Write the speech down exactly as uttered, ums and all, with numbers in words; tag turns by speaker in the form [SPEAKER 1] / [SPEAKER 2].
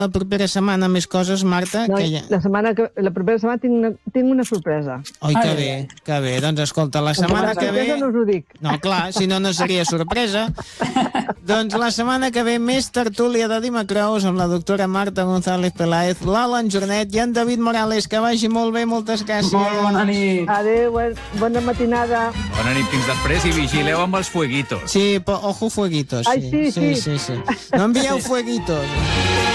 [SPEAKER 1] la propera setmana més coses, Marta?
[SPEAKER 2] No,
[SPEAKER 1] que ja...
[SPEAKER 2] la, setmana que, la propera setmana tinc una, tinc una sorpresa.
[SPEAKER 1] Oi, que bé, que bé. Doncs escolta, la setmana que ve...
[SPEAKER 2] no us ho dic.
[SPEAKER 1] No, clar, si no, no seria sorpresa. Doncs la setmana que ve més tertúlia de Dimecrous amb la doctora Marta González Peláez, l'Alan Jornet i en David Morales. Que vagi molt bé, moltes gràcies.
[SPEAKER 3] Molt bona nit.
[SPEAKER 2] Adéu, bona matinada.
[SPEAKER 4] Bona nit fins després i vigileu amb els fueguitos.
[SPEAKER 1] Sí, ojo fueguitos.
[SPEAKER 2] Ai, sí, sí.
[SPEAKER 1] sí, sí, sí. No envieu fueguitos.